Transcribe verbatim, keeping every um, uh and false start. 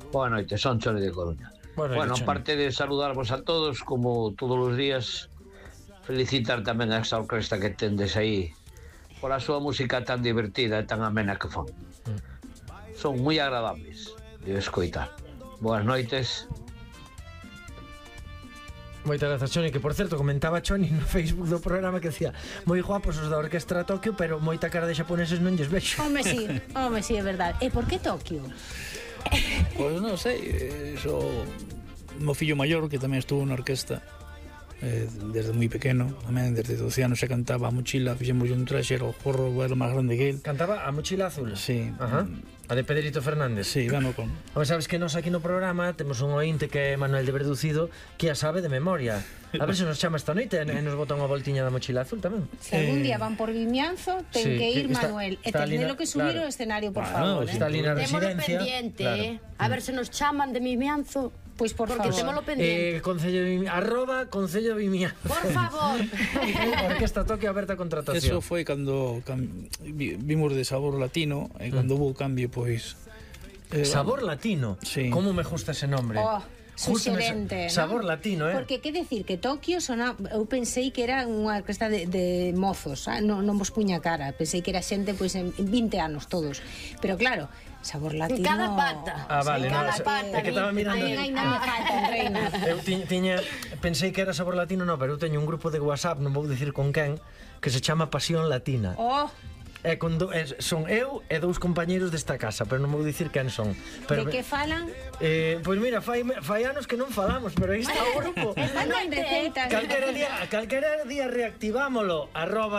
Boa noite, son Choni de Coruña. Bueno, Bueno, Choni. aparte de saludarvos a todos, como todos os días, felicitar tamén a esa orquesta que tendes aí por a súa música tan divertida e tan amena que fon. Mm. Son moi agradables de escoitar. Boas noites. Moitas grazas, Choni, que por certo comentaba Choni no Facebook do programa que decía moi guapos os da Orquestra Tokio, pero moita cara de xaponeses non lles vexo. Home, sí, home, sí, é verdade. E por que Tokio? Pois non sei, so mo fillo maior que tamén estuvo na orquesta eh, desde moi pequeno, tamén desde doce anos se cantaba a mochila, fixemos un traxe, era o forro, era máis grande que el. Cantaba a Mochila Azul? Sí. Ajá. A de Pedrito Fernández? Sí, bueno, con... Home, sabes que nos aquí no programa temos un ointe que é Manuel de Verducido que a sabe de memoria. A ver se nos chama esta noite e nos bota unha voltiña da Mochila Azul tamén. Se algún día van por Vimianzo, ten sí, que ir que está, Manuel. E está tendelo que subir claro. ao escenario, por Bueno, favor. Está eh? ali na Témolo residencia. pendiente, Claro. eh? A ver se nos chaman de Vimianzo. Pois por Porque favor. témolo pendiente. Eh, Concello de Vimianzo, arroba Concello de Vimianzo. Por favor. Orquesta Tokio aberta a contratación. Eso foi cando cam... vimos de Sabor Latino e cando hubo cambio, pois eh, Sabor Latino. Sí. Como me gusta ese nombre. Oh, Justo suxerente, me... Sabor ¿no? Latino, eh? Porque que decir que Tokio sona, eu pensei que era unha orquesta de, de mozos, ah? non, non vos puña cara, pensei que era xente pois en vinte anos todos. Pero claro, Sabor Latino. En cada pata. Ah, vale, en cada no, pata. é que estaba mirando. Ai, ai, non me faltan, reina. Eu ti, tiña, pensei que era Sabor Latino, no, pero eu teño un grupo de WhatsApp, non vou dicir con quen, que se chama Pasión Latina. Oh, É con do, é, son eu e dous compañeiros desta casa, pero non vou dicir quen son. Pero, de que falan? Eh, pois mira, fai, fai anos que non falamos, pero aí está o grupo. Faltan receitas. Calquera día, calquera día reactivámolo, arroba